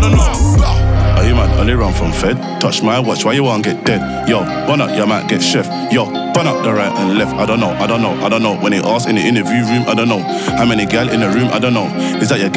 don't know. Are you man only run from Fed? Touch my watch, why you won't get dead? Yo, bun up, you might get chef. Yo, bun up the right and left. I don't know. When they ask in the interview room, I don't know. How many gal in the room, I don't know. Is that your